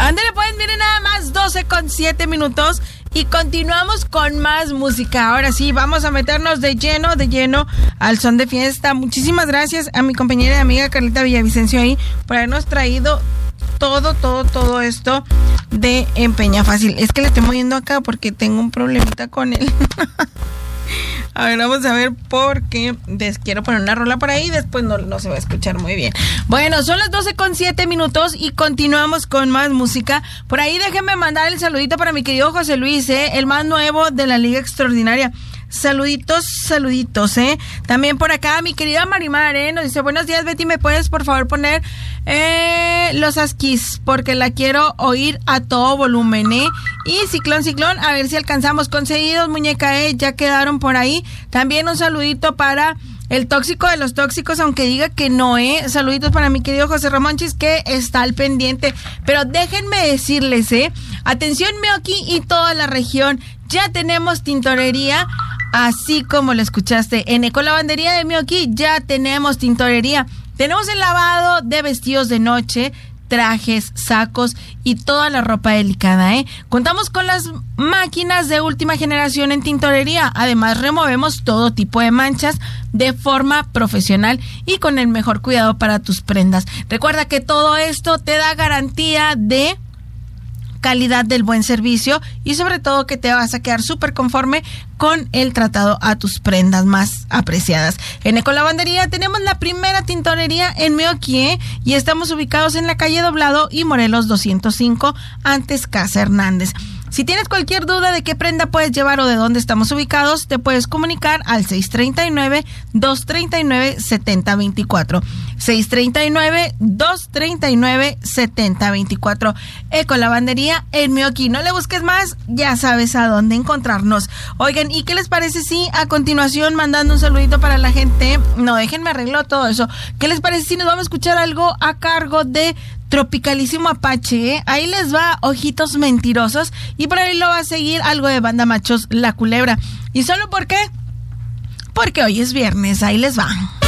Ándale, pues, miren, nada más 12:07 y continuamos con más música. Ahora sí, vamos a meternos de lleno al son de fiesta. Muchísimas gracias a mi compañera y amiga Carlita Villavicencio ahí por habernos traído todo esto de Empeña Fácil. Es que le estoy moviendo acá porque tengo un problemita con él. A ver, vamos a ver porque quiero poner una rola por ahí, después no se va a escuchar muy bien. Bueno, son las 12:07 y continuamos con más música. Por ahí déjenme mandar el saludito para mi querido José Luis, el más nuevo de la Liga Extraordinaria. Saluditos, También por acá mi querida Marimar, nos dice: buenos días, Betty, ¿me puedes por favor poner los Asquis? Porque la quiero oír a todo volumen, Y Ciclón, a ver si alcanzamos. Conseguidos, muñeca, ya quedaron por ahí. También un saludito para el tóxico de los tóxicos, aunque diga que no, Saluditos para mi querido José Ramonchis, que está al pendiente. Pero déjenme decirles, atención, Meoqui y toda la región, ya tenemos tintorería, así como lo escuchaste. En Ecolavandería de Meoqui ya tenemos tintorería. Tenemos el lavado de vestidos de noche, trajes, sacos y toda la ropa delicada, Contamos con las máquinas de última generación en tintorería. Además, removemos todo tipo de manchas de forma profesional y con el mejor cuidado para tus prendas. Recuerda que todo esto te da garantía de calidad del buen servicio y sobre todo que te vas a quedar súper conforme con el tratado a tus prendas más apreciadas. En Ecolavandería tenemos la primera tintorería en Meoqui, y estamos ubicados en la calle Doblado y Morelos 205, antes Casa Hernández. Si tienes cualquier duda de qué prenda puedes llevar o de dónde estamos ubicados, te puedes comunicar al 639-239-7024. 639-239-7024. Ecolavandería en Meoqui. No le busques más, ya sabes a dónde encontrarnos. Oigan, ¿y qué les parece si a continuación, mandando un saludito para la gente? No, déjenme arreglo todo eso. ¿Qué les parece si nos vamos a escuchar algo a cargo de Tropicalísimo Apache? Ahí les va Ojitos Mentirosos, y por ahí lo va a seguir algo de Banda Machos La Culebra. ¿Y solo por qué? Porque hoy es viernes. Ahí les va.